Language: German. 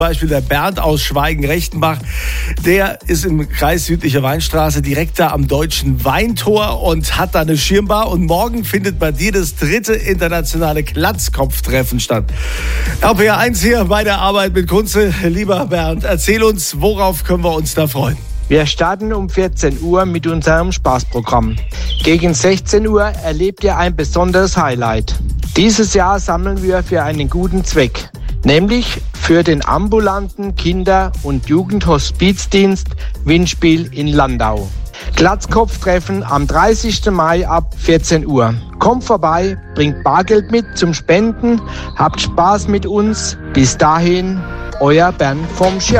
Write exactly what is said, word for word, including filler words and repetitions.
Beispiel der Bernd aus Schweigen-Rechtenbach, der ist im Kreis Südliche Weinstraße direkt da am Deutschen Weintor und hat da eine Schirmbar. Und morgen findet bei dir das dritte internationale Glatzkopftreffen statt. R P R eins hier bei der Arbeit mit Kunze. Lieber Bernd, erzähl uns, worauf können wir uns da freuen? Wir starten um vierzehn Uhr mit unserem Spaßprogramm. Gegen sechzehn Uhr erlebt ihr ein besonderes Highlight. Dieses Jahr sammeln wir für einen guten Zweck, nämlich für den ambulanten Kinder- und Jugendhospizdienst Windspiel in Landau. Glatzkopftreffen am dreißigsten Mai ab vierzehn Uhr. Kommt vorbei, bringt Bargeld mit zum Spenden, habt Spaß mit uns. Bis dahin, euer Bernd vom Schirm.